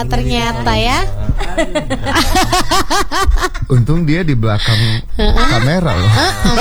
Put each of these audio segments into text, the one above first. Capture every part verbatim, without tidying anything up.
ternyata ya. Untung dia di belakang kamera loh.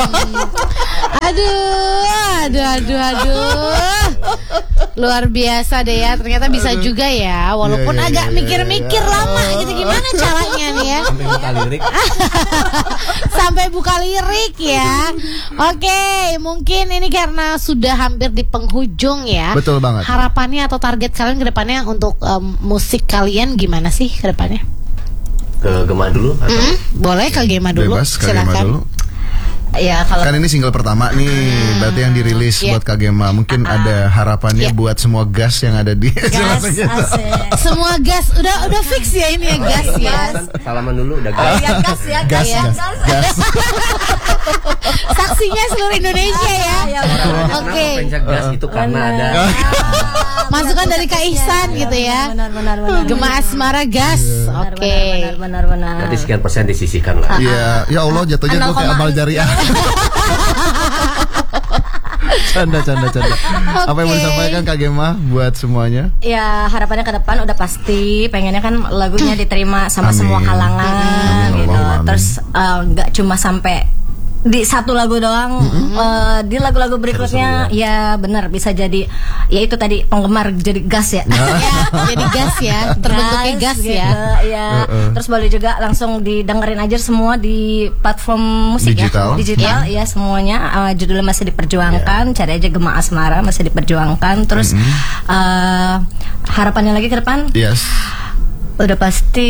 Aduh, aduh, aduh, aduh. Luar biasa deh ya. Ternyata bisa juga ya. Walaupun yeah, yeah, agak yeah, mikir-mikir yeah, yeah. lama gitu. Gimana caranya nih ya? Sampai buka lirik. Sampai buka lirik ya. Oke, mungkin ini karena sudah hampir di penghujung ya. Betul banget. Harapannya atau target kalian ke depannya untuk um, musik kalian gimana sih ke depannya? Ke Gema dulu atau? Mm, boleh ke Gema dulu. Bebas, Kak Gema silakan. dulu. Ya kalau Kan ini single pertama nih, Hmm. berarti yang dirilis Yeah. buat Kak Gema. Mungkin Uh-uh. ada harapannya Yeah. buat semua gas yang ada di gas asik. Semua gas udah udah fix ya ini ya gas ya. Salaman dulu udah Oh, gas. ya gas ya, gas, gas, ya, gas, gas. gas. Saksinya seluruh Indonesia ya. Ya, Oke. Kenapa pencet gas itu karena ada Masukan dari Kak Ihsan gitu ya. Benar benar benar. Gema Asmara gas. Benar, Oke. benar benar benar. nanti sekian persen disisihkan lah. Iya, ya Allah jatuhnya gue kayak amal jariah. Canda, canda, canda. Apa yang mau Oke. disampaikan Kak Gema buat semuanya? Ya harapannya ke depan udah pasti pengennya kan lagunya diterima sama Amin. semua kalangan Amin. gitu. Allahumma amin. Terus eh, nggak cuma sampai di satu lagu doang, eh, di lagu-lagu berikutnya ya benar bisa jadi ya itu tadi penggemar jadi gas ya. Ya, jadi gas ya. Terbentuknya gas gitu, ya. ya. Uh-uh. Terus boleh juga langsung didengerin aja semua di platform musik Digital. ya, digital ya semuanya. Eh, judulnya masih diperjuangkan, cari aja Gema Asmara masih diperjuangkan. Terus eh, harapannya lagi ke depan Yes. udah pasti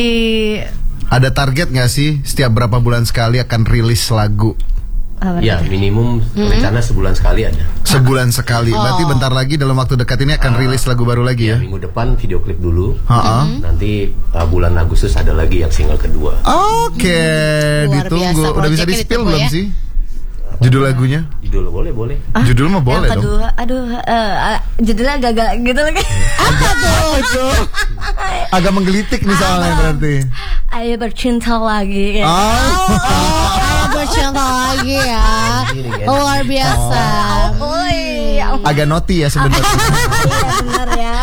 Ada target nggak sih setiap berapa bulan sekali akan rilis lagu? apa Ya tadi? minimum rencana sebulan sekali ada. Sebulan sekali. Berarti Oh. bentar lagi dalam waktu dekat ini akan rilis lagu baru lagi ya? Minggu depan video klip dulu. Ha-ha. Nanti uh, bulan Agustus ada lagi yang single kedua. Oke, Luar ditunggu. biasa, Udah bisa projectnya di-spill ditunggu belum ya. sih? Judul lagunya? Judul boleh boleh. Judul mah boleh Yang dong. kedua, aduh, eh, eh, judulnya agak-agak gitu lagi. Apa tuh? Agak menggelitik nih soalnya berarti. Ayo bercinta lagi. kayak. Oh. Oh, bercinta lagi ya. Luar biasa. Oh, iya. Agak noti ya sebenarnya. Iya, benar ya.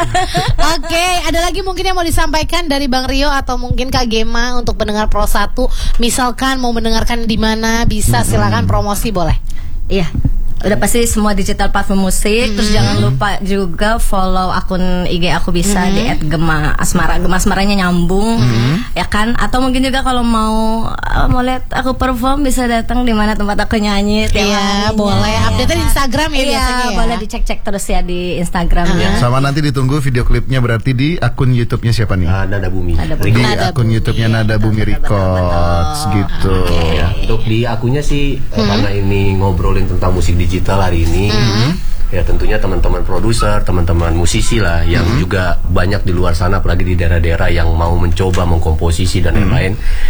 Oke, ada lagi mungkin yang mau disampaikan dari Bang Rio atau mungkin Kak Gema untuk pendengar Pro satu. Misalkan mau mendengarkan di mana bisa silakan promosi boleh. Iya. Udah pasti semua digital platform musik. Terus jangan lupa juga follow akun I G aku bisa di et gema asmara. Gema asmaranya nyambung, ya kan? Atau mungkin juga kalau mau uh, mau lihat aku perform bisa datang di mana tempat aku nyanyi. tiap Iya, harinya. boleh. Update-nya di Instagram ya Iya, biasanya ya. boleh dicek-cek terus ya di Instagramnya. Sama nanti ditunggu video klipnya berarti di akun YouTube-nya siapa nih? Uh, Nada Bumi. Nada Di Bumi. Nada akun Bumi. YouTube-nya Nada Bumi Records gitu. Ya, untuk di akunya sih eh, karena ini ngobrolin tentang musik digital hari ini. Ya tentunya teman-teman produser, teman-teman musisi lah yang juga banyak di luar sana apalagi di daerah-daerah yang mau mencoba mengkomposisi dan lain-lain.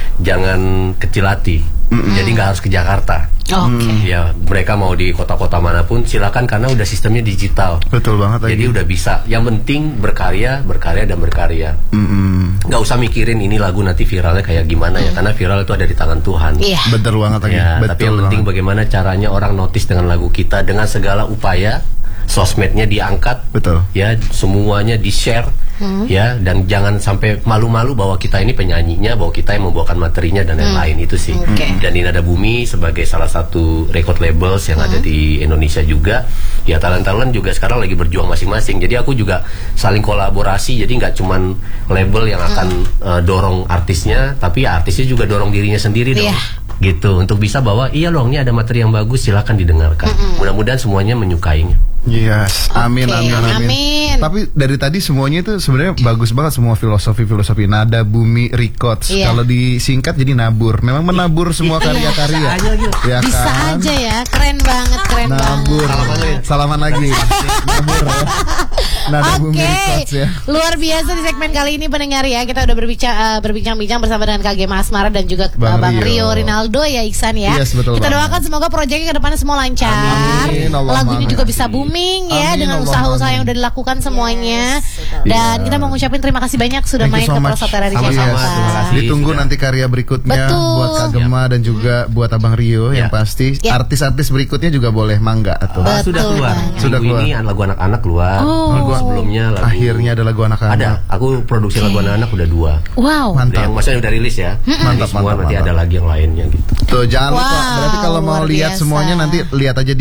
Jangan kecil hati. Jadi nggak harus ke Jakarta. Oke. Ya mereka mau di kota-kota manapun silakan karena udah sistemnya digital. Betul banget lagi. Jadi udah bisa. Yang penting berkarya, berkarya dan berkarya. Mm-mm. Nggak usah mikirin ini lagu nanti viralnya kayak gimana ya, karena viral itu ada di tangan Tuhan. Iya. Betul banget lagi. Ya, Betul tapi yang penting banget. bagaimana caranya orang notice dengan lagu kita dengan segala upaya, sosmednya diangkat, Betul. ya semuanya di share, ya dan jangan sampai malu-malu bahwa kita ini penyanyinya, bahwa kita yang membawakan materinya dan lain-lain itu sih. Oke. Dan di Nada Bumi sebagai salah satu record labels yang ada di Indonesia juga, ya talent-talent juga sekarang lagi berjuang masing-masing. Jadi aku juga saling kolaborasi, jadi nggak cuman label yang akan uh, dorong artisnya, tapi ya artisnya juga dorong dirinya sendiri dong. Iya. Gitu untuk bisa bahwa iya loh ini ada materi yang bagus, silakan didengarkan. Mudah-mudahan semuanya menyukainya. Yes, amin, Oke, amin, amin, amin. Tapi dari tadi semuanya itu sebenarnya bagus banget semua filosofi-filosofi Nada Bumi Records. Iya. Kalau disingkat jadi nabur. Memang menabur semua karya-karya. Ya Bisa kan? aja ya, keren banget, keren Nabur. banget. Salaman lagi. Nabur ya. Nada Bumi Oke, Records ya. luar biasa di segmen kali ini pendengar ya. Kita udah berbicara uh, berbincang-bincang bersama dengan Kak Gema Asmara dan juga uh, Bang Bang Rio. Rio Rinaldi Aldo ya Iksan ya. Yes, betul Kita banget. doakan semoga proyeknya ke depannya semua lancar. Amin, Allahumma Lagunya amin. juga bisa booming ya Amin, dengan Allahumma usaha-usaha amin. yang udah dilakukan semuanya. betul. Dan Iya. kita mau ngucapin terima kasih banyak sudah Thank you main so ke much. Prosatera di Sama-sama, Jakarta. terima kasih. Ditunggu sudah. nanti karya berikutnya Betul. buat Kak Gema dan juga buat Abang Rio yang Ya. pasti Ya. artis-artis berikutnya juga boleh mangga atau Ah, sudah Betul keluar. banget. Sudah Minggu keluar. ini lagu anak-anak keluar. Oh. Lagu sebelumnya lagu akhirnya ada lagu anak-anak. ada. Aku produksi lagu anak-anak udah dua. Wow. Mantap. Yang maksudnya udah rilis ya. Mantap, Jadi semua mantap, nanti mantap. ada lagi yang lainnya gitu. Tuh jangan lupa. Wow, Berarti kalau mau luar lihat biasa. semuanya nanti lihat aja